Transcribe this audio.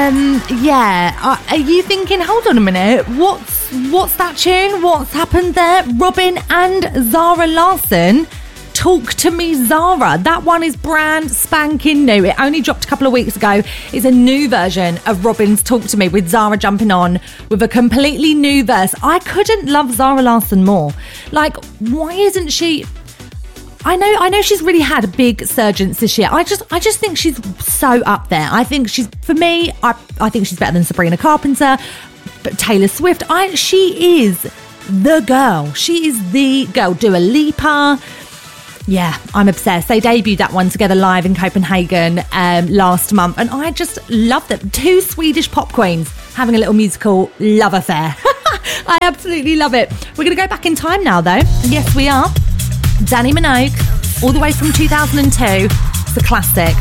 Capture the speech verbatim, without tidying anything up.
Um, yeah. Uh, are you thinking, hold on a minute, what's what's that tune? What's happened there? Robin and Zara Larsson, Talk to Me Zara. That one is brand spanking new. It only dropped a couple of weeks ago. It's a new version of Robin's Talk to Me with Zara jumping on with a completely new verse. I couldn't love Zara Larsson more. Like, why isn't she... I know I know she's really had a big surgence this year. I just I just think she's so up there. I think she's, for me, I, I think she's better than Sabrina Carpenter, but Taylor Swift. I she is the girl. She is the girl. Dua Lipa. Yeah, I'm obsessed. They debuted that one together live in Copenhagen um, last month, and I just love them. Two Swedish pop queens having a little musical love affair. I absolutely love it. We're going to go back in time now, though. Yes, we are. Danny Minogue, all the way from two thousand two. It's a classic.